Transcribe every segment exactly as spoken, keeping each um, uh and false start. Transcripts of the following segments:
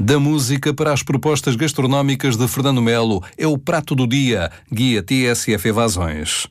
Da música para as propostas gastronómicas de Fernando Melo, é o Prato do Dia, guia T S F Evasões.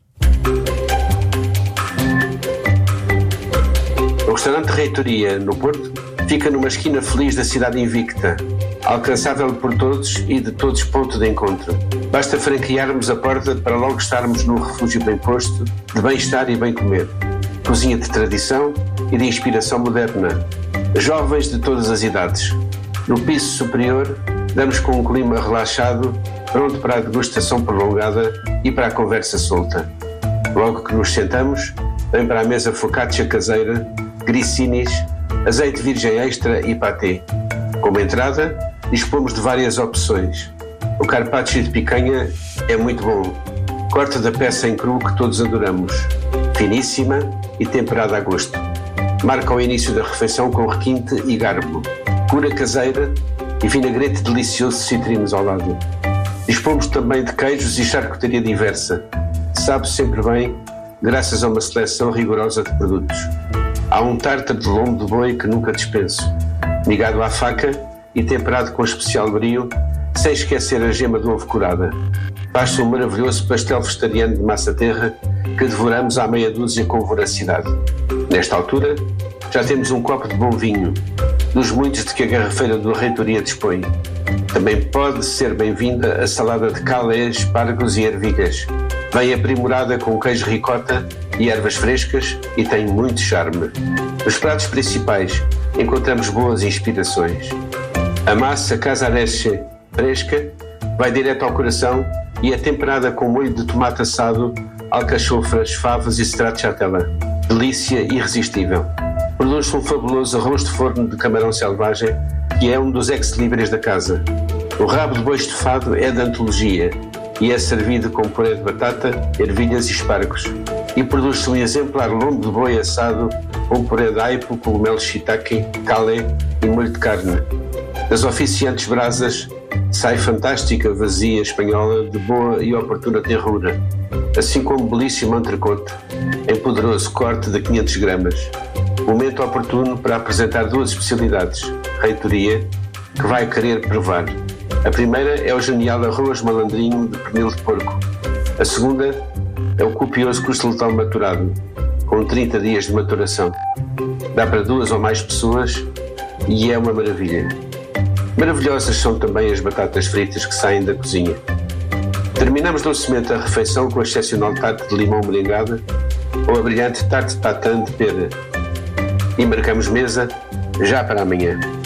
O restaurante Reitoria, no Porto, fica numa esquina feliz da cidade invicta, alcançável por todos e de todos ponto de encontro. Basta franquearmos a porta para logo estarmos num refúgio bem posto, de bem-estar e bem comer. Cozinha de tradição e de inspiração moderna. Jovens de todas as idades. No piso superior, damos com um clima relaxado, pronto para a degustação prolongada e para a conversa solta. Logo que nos sentamos, vem para a mesa focaccia caseira, gricinis, azeite virgem extra e patê. Como entrada, dispomos de várias opções. O carpaccio de picanha é muito bom. Corte da peça em cru que todos adoramos. Finíssima e temperada a gosto. Marca o início da refeição com requinte e garbo. Cura caseira e vinagrete delicioso de citrinos ao lado. Dispomos também de queijos e charcutaria diversa. Sabe sempre bem, graças a uma seleção rigorosa de produtos. Há um tártaro de lombo de boi que nunca dispenso. Migado à faca e temperado com especial brio, sem esquecer a gema do ovo curada. Faz-se um maravilhoso pastel vegetariano de massa terra que devoramos à meia dúzia com voracidade. Nesta altura, já temos um copo de bom vinho, dos muitos de que a garrafeira do Reitoria dispõe. Também pode ser bem-vinda a salada de calé, espargos e ervilhas. Vem aprimorada com queijo ricota e ervas frescas e tem muito charme. Nos pratos principais encontramos boas inspirações. A massa casaresce fresca vai direto ao coração e é temperada com molho de tomate assado, alcachofras, favas e stracciatella. Delícia irresistível. Produz-se um fabuloso arroz de forno de camarão selvagem, que é um dos ex-libris da casa. O rabo de boi estufado é de antologia e é servido com puré de batata, ervilhas e espargos. E produz-se um exemplar lombo de boi assado com puré de aipo, cogumelo shiitake, calé e molho de carne. Das oficiantes brasas sai fantástica vazia espanhola de boa e oportuna terrura, assim como belíssimo entrecote em poderoso corte de quinhentas gramas. Momento oportuno para apresentar duas especialidades, Reitoria, que vai querer provar. A primeira é o genial arroz malandrinho de pernil de porco. A segunda é o copioso costelão maturado, com trinta dias de maturação. Dá para duas ou mais pessoas e é uma maravilha. Maravilhosas são também as batatas fritas que saem da cozinha. Terminamos docemente a refeição com a excepcional tarte de limão merengada ou a brilhante tarte de tatin de pera. E marcamos mesa já para amanhã.